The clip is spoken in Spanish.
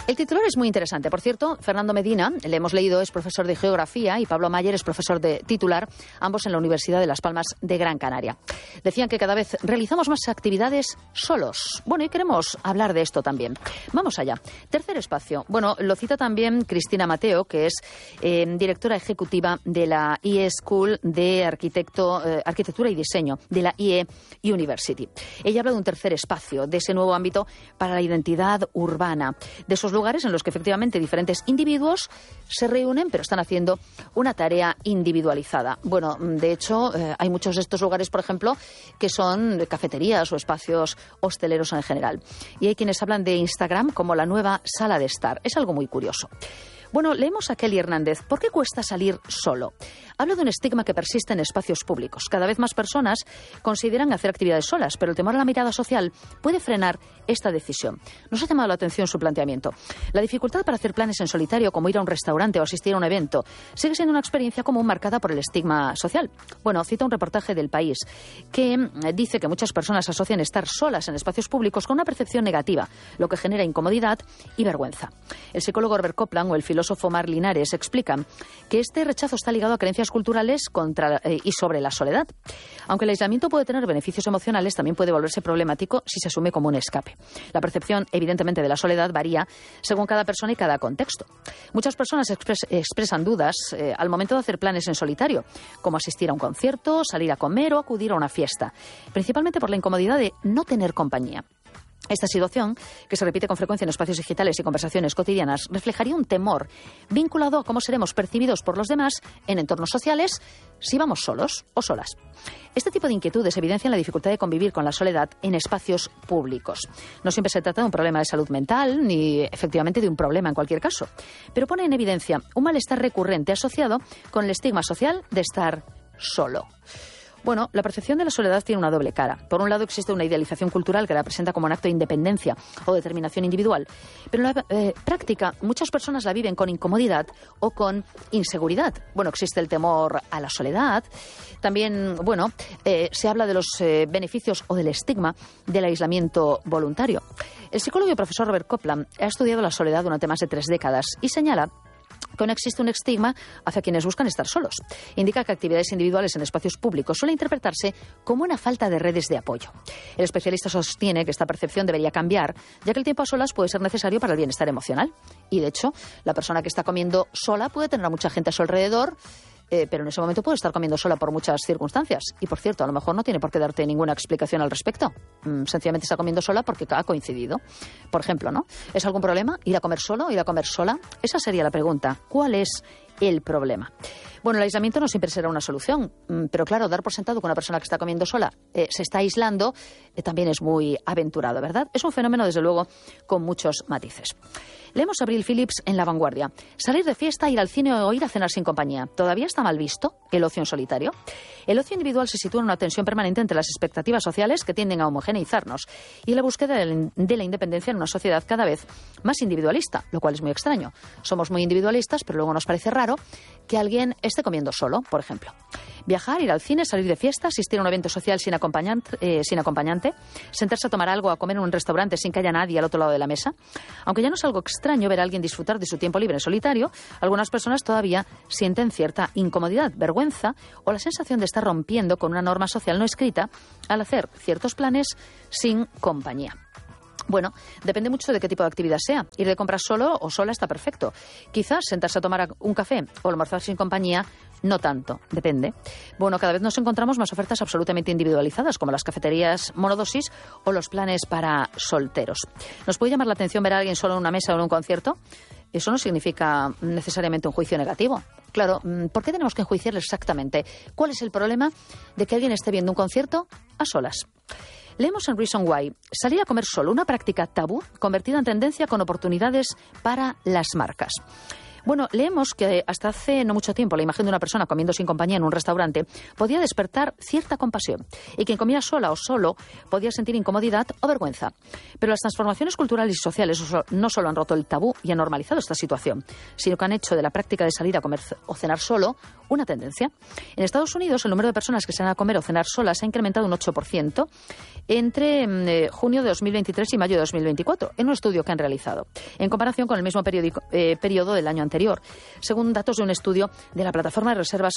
El titular es muy interesante. Por cierto, Fernando Medina, le hemos leído, es profesor de Geografía y Pablo Mayer es profesor de titular, ambos en la Universidad de Las Palmas de Gran Canaria. Decían que cada vez realizamos más actividades solos. Bueno, y queremos hablar de esto también. Vamos allá. Tercer espacio. Bueno, lo cita también Cristina Mateo, que es directora ejecutiva de la IE School de Arquitectura y Diseño, de la IE University. Ella habla de un tercer espacio, de ese nuevo ámbito para la identidad urbana, de esos lugares en los que efectivamente diferentes individuos se reúnen, pero están haciendo una tarea individualizada. Bueno, de hecho, hay muchos de estos lugares, por ejemplo, que son cafeterías o espacios hosteleros en general. Y hay quienes hablan de Instagram como la nueva sala de estar. Es algo muy curioso. Bueno, leemos a Kelly Hernández. ¿Por qué cuesta salir solo? Hablo de un estigma que persiste en espacios públicos. Cada vez más personas consideran hacer actividades solas, pero el temor a la mirada social puede frenar esta decisión. Nos ha llamado la atención su planteamiento. La dificultad para hacer planes en solitario, como ir a un restaurante o asistir a un evento, sigue siendo una experiencia común marcada por el estigma social. Bueno, cita un reportaje del País que dice que muchas personas asocian estar solas en espacios públicos con una percepción negativa, lo que genera incomodidad y vergüenza. El psicólogo Herbert Copland o el filósofo Mar Linares explican que este rechazo está ligado a creencias culturales y sobre la soledad. Aunque el aislamiento puede tener beneficios emocionales, también puede volverse problemático si se asume como un escape. La percepción, evidentemente, de la soledad varía según cada persona y cada contexto. Muchas personas expresan dudas al momento de hacer planes en solitario, como asistir a un concierto, salir a comer o acudir a una fiesta, principalmente por la incomodidad de no tener compañía. Esta situación, que se repite con frecuencia en espacios digitales y conversaciones cotidianas, reflejaría un temor vinculado a cómo seremos percibidos por los demás en entornos sociales si vamos solos o solas. Este tipo de inquietudes evidencian la dificultad de convivir con la soledad en espacios públicos. No siempre se trata de un problema de salud mental, ni efectivamente de un problema en cualquier caso, pero pone en evidencia un malestar recurrente asociado con el estigma social de estar solo. Bueno, la percepción de la soledad tiene una doble cara. Por un lado existe una idealización cultural que la presenta como un acto de independencia o determinación individual, pero en la práctica muchas personas la viven con incomodidad o con inseguridad. Bueno, existe el temor a la soledad. También, se habla de los beneficios o del estigma del aislamiento voluntario. El psicólogo y profesor Robert Copland ha estudiado la soledad durante más de 3 décadas y señala que no existe un estigma hacia quienes buscan estar solos. Indica que actividades individuales en espacios públicos suele interpretarse como una falta de redes de apoyo. El especialista sostiene que esta percepción debería cambiar, ya que el tiempo a solas puede ser necesario para el bienestar emocional. Y, de hecho, la persona que está comiendo sola puede tener a mucha gente a su alrededor, pero en ese momento puede estar comiendo sola por muchas circunstancias. Y, por cierto, a lo mejor no tiene por qué darte ninguna explicación al respecto. Sencillamente está comiendo sola porque ha coincidido. Por ejemplo, ¿no? ¿Es algún problema ir a comer solo, ir a comer sola? Esa sería la pregunta. ¿Cuál es el problema? Bueno, el aislamiento no siempre será una solución, pero claro, dar por sentado que una persona que está comiendo sola se está aislando también es muy aventurado, ¿verdad? Es un fenómeno, desde luego, con muchos matices. Leemos a Abril Phillips en La Vanguardia. Salir de fiesta, ir al cine o ir a cenar sin compañía. ¿Todavía está mal visto el ocio en solitario? El ocio individual se sitúa en una tensión permanente entre las expectativas sociales que tienden a homogeneizarnos y la búsqueda de la independencia en una sociedad cada vez más individualista, lo cual es muy extraño. Somos muy individualistas, pero luego nos parece raro que alguien esté comiendo solo, por ejemplo. Viajar, ir al cine, salir de fiesta, asistir a un evento social sin acompañante, sentarse a tomar algo, a comer en un restaurante sin que haya nadie al otro lado de la mesa. Aunque ya no es algo extraño ver a alguien disfrutar de su tiempo libre en solitario, algunas personas todavía sienten cierta incomodidad, vergüenza o la sensación de estar rompiendo con una norma social no escrita al hacer ciertos planes sin compañía. Bueno, depende mucho de qué tipo de actividad sea. Ir de compras solo o sola está perfecto. Quizás sentarse a tomar un café o almorzar sin compañía, no tanto. Depende. Bueno, cada vez nos encontramos más ofertas absolutamente individualizadas, como las cafeterías monodosis o los planes para solteros. ¿Nos puede llamar la atención ver a alguien solo en una mesa o en un concierto? Eso no significa necesariamente un juicio negativo. Claro, ¿por qué tenemos que enjuiciar exactamente? ¿Cuál es el problema de que alguien esté viendo un concierto a solas? Leemos en Reason Why, salir a comer solo, una práctica tabú convertida en tendencia con oportunidades para las marcas. Bueno, leemos que hasta hace no mucho tiempo la imagen de una persona comiendo sin compañía en un restaurante podía despertar cierta compasión y quien comía sola o solo podía sentir incomodidad o vergüenza. Pero las transformaciones culturales y sociales no solo han roto el tabú y han normalizado esta situación, sino que han hecho de la práctica de salir a comer o cenar solo una tendencia. En Estados Unidos, el número de personas que salen a comer o cenar solas ha incrementado un 8% entre junio de 2023 y mayo de 2024, en un estudio que han realizado, en comparación con el mismo periodo del año anterior, según datos de un estudio de la plataforma de reservas